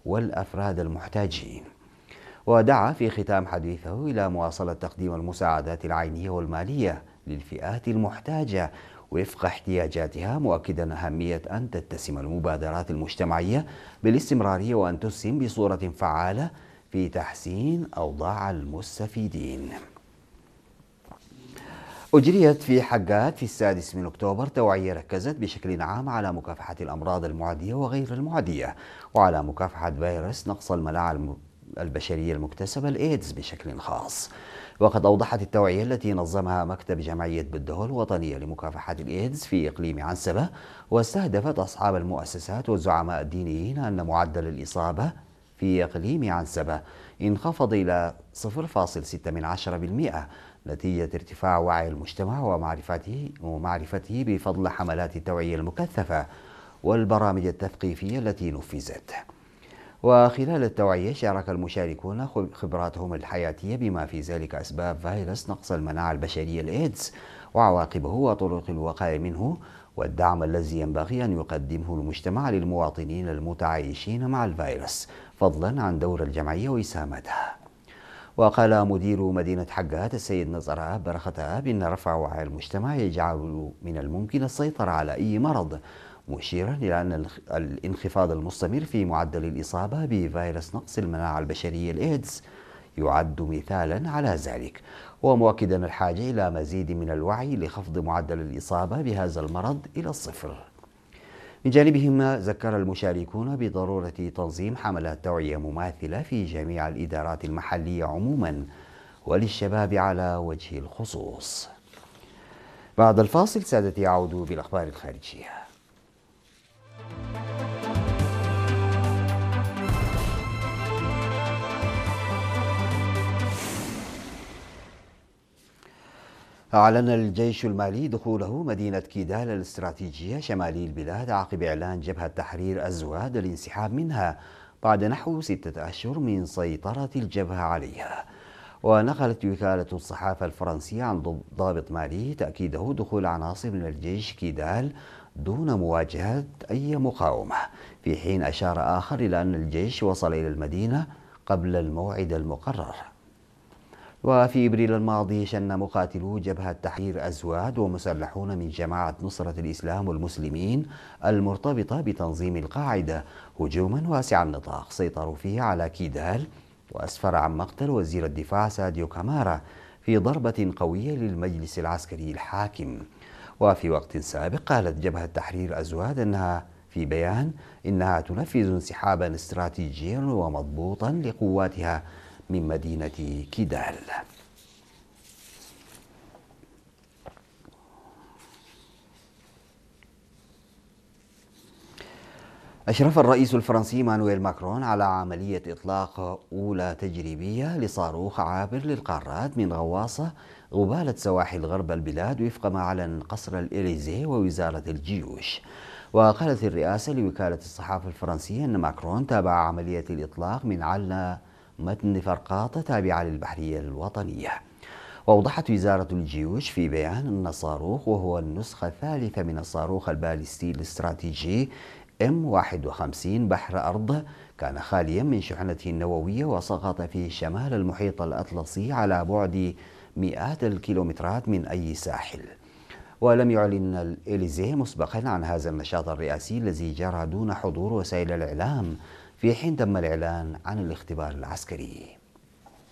والأفراد المحتاجين. ودعا في ختام حديثه إلى مواصلة تقديم المساعدات العينية والمالية للفئات المحتاجة وفق احتياجاتها، مؤكدا أهمية أن تتسم المبادرات المجتمعية بالاستمرارية وأن تسهم بصورة فعالة في تحسين أوضاع المستفيدين. أجريت في حقات في 6 أكتوبر توعية ركزت بشكل عام على مكافحة الأمراض المعدية وغير المعدية، وعلى مكافحة فيروس نقص المناعة البشرية المكتسبة الإيدز بشكل خاص. وقد أوضحت التوعية التي نظمها مكتب جمعية بالدهو الوطنية لمكافحة الإيدز في إقليم عنسبة، واستهدفت أصحاب المؤسسات والزعماء الدينيين، أن معدل الإصابة في إقليم عنسبة انخفض إلى 0.6% نتيجة ارتفاع وعي المجتمع ومعرفته بفضل حملات التوعية المكثفة والبرامج التثقيفية التي نفذت. وخلال التوعية شارك المشاركون خبراتهم الحياتية بما في ذلك أسباب فيروس نقص المناعة البشرية الإيدز وعواقبه وطرق الوقاية منه، والدعم الذي ينبغي أن يقدمه المجتمع للمواطنين المتعايشين مع الفيروس، فضلا عن دور الجمعية وإسهاماتها. وقال مدير مدينة حقات السيد نصر برخة إن رفع وعي المجتمع يجعل من الممكن السيطرة على أي مرض، مشيرا إلى أن الانخفاض المستمر في معدل الإصابة بفيروس نقص المناعة البشرية الإيدز يعد مثالا على ذلك، ومؤكدا الحاجة إلى مزيد من الوعي لخفض معدل الإصابة بهذا المرض إلى الصفر. من جانبهم ذكر المشاركون بضرورة تنظيم حملات توعية مماثلة في جميع الإدارات المحلية عموما وللشباب على وجه الخصوص. بعد الفاصل سادتي أعود بالأخبار الخارجية. أعلن الجيش المالي دخوله مدينة كيدال الاستراتيجية شمالي البلاد عقب إعلان جبهة تحرير أزواد الانسحاب منها بعد نحو 6 أشهر من سيطرة الجبهة عليها. ونقلت وكالة الصحافة الفرنسية عن ضابط مالي تأكيده دخول عناصر من الجيش كيدال دون مواجهة أي مقاومة، في حين أشار آخر إلى أن الجيش وصل إلى المدينة قبل الموعد المقرر. وفي إبريل الماضي شن مقاتلو جبهة تحرير أزواد ومسلحون من جماعة نصرة الإسلام والمسلمين المرتبطة بتنظيم القاعدة هجوما واسع النطاق سيطروا فيه على كيدال، وأسفر عن مقتل وزير الدفاع ساديو كامارا في ضربة قوية للمجلس العسكري الحاكم. وفي وقت سابق قالت جبهة تحرير أزواد في بيان إنها تنفذ انسحابا استراتيجيا ومضبوطا لقواتها من مدينة كيدال. أشرف الرئيس الفرنسي مانويل ماكرون على عملية إطلاق أولى تجريبية لصاروخ عابر للقارات من غواصة قبالة سواحل غرب البلاد وفق ما أعلن قصر الإليزيه ووزارة الجيوش. وقالت الرئاسة لوكالة الصحافة الفرنسية أن ماكرون تابع عملية الإطلاق من على متن فرقاطة تابعة للبحرية الوطنية. وأوضحت وزارة الجيوش في بيان أن الصاروخ، وهو النسخة الثالثة من الصاروخ البالستي الاستراتيجي M51 بحر أرض، كان خاليا من شحنته النووية وسقط في شمال المحيط الأطلسي على بعد مئات الكيلومترات من أي ساحل. ولم يعلن الإليزيه مسبقا عن هذا النشاط الرئاسي الذي جرى دون حضور وسائل الإعلام، في حين تم الإعلان عن الاختبار العسكري.